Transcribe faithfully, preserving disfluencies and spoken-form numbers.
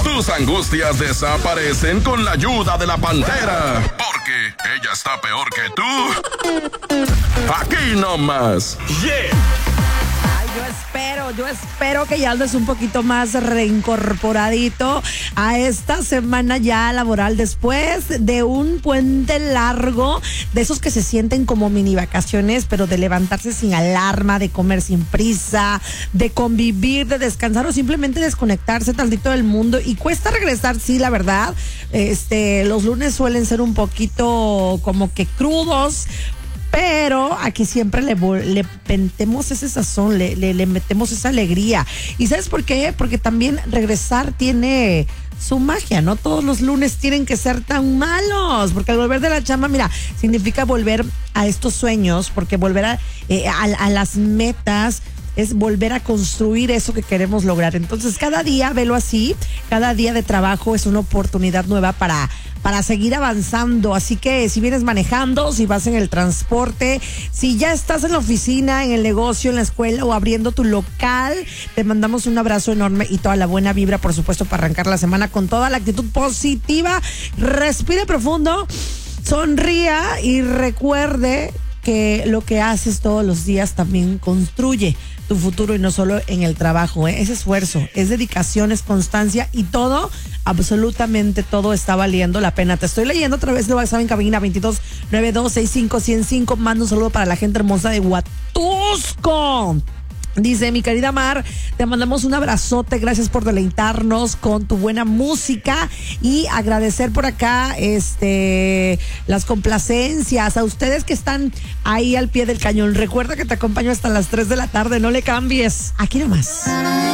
Tus angustias desaparecen con la ayuda de la Pantera. Porque ella está peor que tú. Aquí nomás. Yeah. Yo espero, yo espero que ya andes un poquito más reincorporadito a esta semana ya laboral después de un puente largo, de esos que se sienten como mini vacaciones, pero de levantarse sin alarma, de comer sin prisa, de convivir, de descansar o simplemente desconectarse tantito del mundo. Y cuesta regresar, sí, la verdad. Este, los lunes suelen ser un poquito como que crudos, pero aquí siempre le, le metemos ese sazón, le, le, le metemos esa alegría. ¿Y sabes por qué? Porque también regresar tiene su magia, no todos los lunes tienen que ser tan malos, porque al volver de la chamba, mira, significa volver a estos sueños, porque volver a, eh, a, a las metas es volver a construir eso que queremos lograr. Entonces, cada día, velo así, cada día de trabajo es una oportunidad nueva para, para seguir avanzando. Así que si vienes manejando, si vas en el transporte, si ya estás en la oficina, en el negocio, en la escuela o abriendo tu local, te mandamos un abrazo enorme y toda la buena vibra, por supuesto, para arrancar la semana con toda la actitud positiva. Respire profundo, sonría y recuerde que lo que haces todos los días también construye tu futuro y no solo en el trabajo, ¿eh? Es esfuerzo, es dedicación, es constancia y todo, absolutamente todo está valiendo la pena. Te estoy leyendo a través de WhatsApp en cabina veintidós noventa y dos sesenta y cinco ciento cinco. Mando un saludo para la gente hermosa de Huatusco. Dice, mi querida Mar, te mandamos un abrazote, gracias por deleitarnos con tu buena música y agradecer por acá este las complacencias a ustedes que están ahí al pie del cañón. Recuerda que te acompaño hasta las tres de la tarde, no le cambies. Aquí nomás.